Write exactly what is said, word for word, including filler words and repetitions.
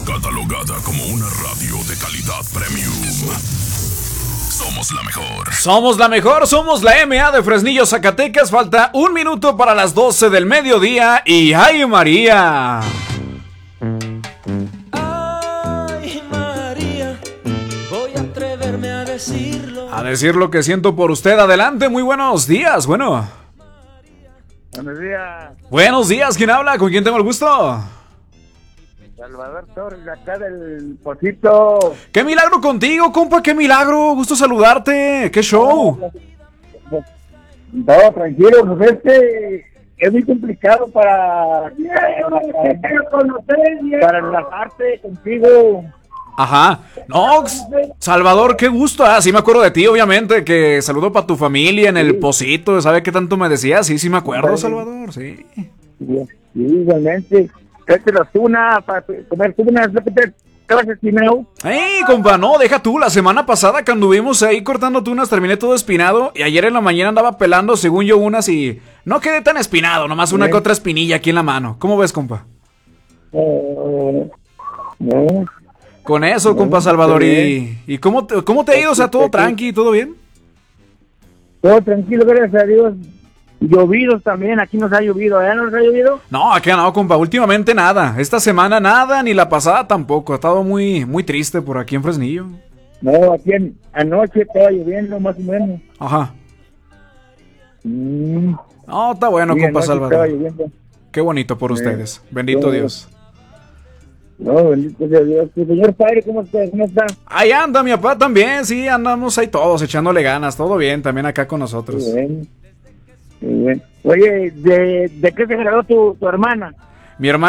Catalogada como una radio de calidad premium. Somos la mejor. Somos la mejor, somos la M A de Fresnillo, Zacatecas. Falta un minuto para las doce del mediodía y ¡ay, María! Ay, María, voy a atreverme a decirlo. A decir lo que siento por usted. Adelante, muy buenos días. Bueno. Buenos días. Buenos días, ¿quién habla? ¿Con quién tengo el gusto? Salvador Torres, de acá del Pocito. ¡Qué milagro contigo, compa! ¡Qué milagro! Gusto saludarte. ¡Qué show! No, tranquilo, pues este es muy complicado para para enlazarte contigo. Ajá. No, Salvador, qué gusto. Ah, sí me acuerdo de ti, obviamente. Que saludo para tu familia en el sí. Pocito. ¿Sabe qué tanto me decías? Sí, sí me acuerdo, Salvador, sí. Sí, igualmente. Tráete las tunas para comer tunas, lo que te acabas espinado. ¡Ey, compa! No, deja tú. La semana pasada que anduvimos ahí cortando tunas, terminé todo espinado. Y ayer en la mañana andaba pelando, según yo, unas y no quedé tan espinado. Nomás una que otra espinilla aquí en la mano. ¿Cómo ves, compa? Uh, no. Con eso, no, compa Salvador. ¿Y, y cómo, te, cómo te ha ido? O sea, ¿todo tranqui? ¿Todo bien? Todo tranquilo, gracias a Dios. Llovidos también, aquí nos ha llovido, ¿eh? ¿No nos ha llovido? No, aquí no, compa, últimamente nada. Esta semana nada, ni la pasada tampoco. Ha estado muy, muy triste por aquí en Fresnillo. No, aquí en, anoche estaba lloviendo más o menos. Ajá. Mm. No, está bueno, sí, compa Salvador. Qué bonito por sí. Ustedes. Bendito sí. Dios. No, bendito sea Dios. Señor padre, ¿cómo está? ¿Cómo está? Ahí anda mi papá también, sí, andamos ahí todos echándole ganas. Todo bien, también acá con nosotros. Muy bien. Muy bien. Oye, ¿de, de qué se graduó tu, tu hermana? Mi hermana